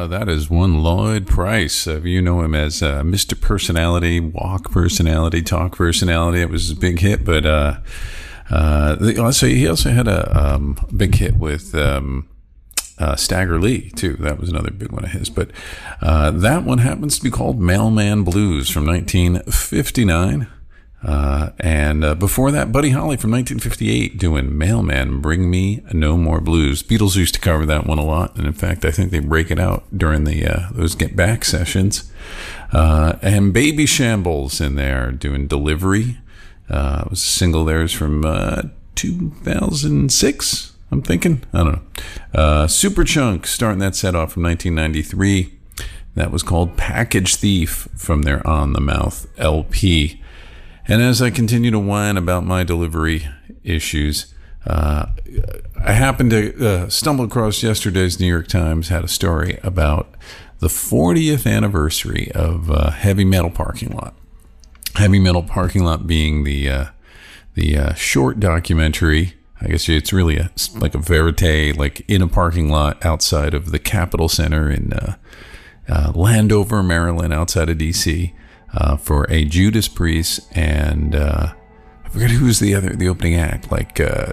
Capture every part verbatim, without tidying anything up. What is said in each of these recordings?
Uh, that is one Lloyd Price. Uh, you know him as uh, Mister Personality, Walk Personality, Talk Personality. It was a big hit, but uh, uh, the, also he also had a um, big hit with um, uh, Stagger Lee too. That was another big one of his. But uh, that one happens to be called Mailman Blues from nineteen fifty-nine. Uh, and uh, before that, Buddy Holly from nineteen fifty-eight doing Mailman, Bring Me No More Blues. Beatles used to cover that one a lot. And in fact, I think they break it out during the uh, those Get Back sessions. Uh, and Baby Shambles in there doing Delivery. Uh, it was a single theirs from uh, two thousand six, I'm thinking. I don't know. Uh, Superchunk starting that set off from nineteen ninety-three. That was called Package Thief from their On the Mouth L P. And as I continue to whine about my delivery issues, uh, I happened to uh, stumble across yesterday's New York Times had a story about the fortieth anniversary of uh, Heavy Metal Parking Lot. Heavy Metal Parking Lot being the uh, the uh, short documentary. I guess it's really a, like a verite, like in a parking lot outside of the Capitol Center in uh, uh, Landover, Maryland, outside of D C Uh, for a Judas Priest and uh, I forget who was the other the opening act, like uh,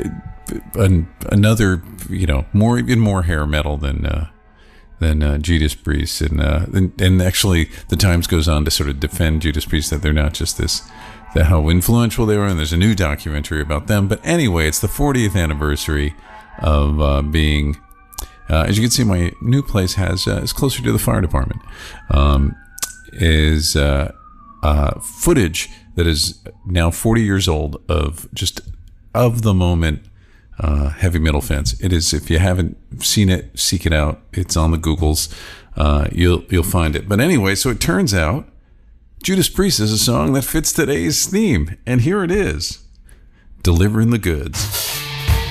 an, another, you know, more even more hair metal than uh, than uh, Judas Priest, and, uh, and and actually the Times goes on to sort of defend Judas Priest, that they're not just this, that how influential they were, and there's a new documentary about them. But anyway, it's the fortieth anniversary of uh, being. Uh, as you can see, my new place has uh, is closer to the fire department. Um, is uh, uh, footage that is now forty years old of just of the moment uh, heavy metal fans. It is, if you haven't seen it, seek it out. It's on the Googles. Uh, you'll you'll find it. But anyway, so it turns out Judas Priest is a song that fits today's theme, and here it is, Delivering the Goods.